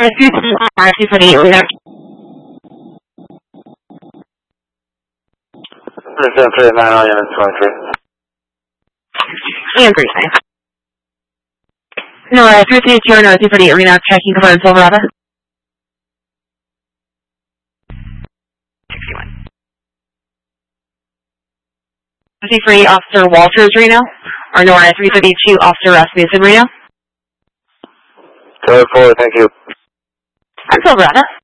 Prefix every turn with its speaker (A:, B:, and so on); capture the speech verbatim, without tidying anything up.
A: two forty-eight, Reno.
B: seven three nine, all units twenty-three.
A: And three nine. No, uh, three three zero, no, two forty-eight, Reno, checking component Silverado. sixty-one. fifty-three, Officer Walters, Reno. Or Nora, three thirty-two, Officer Rasmussen, Reno.
B: Code forward, thank you.
A: I'm Silverado.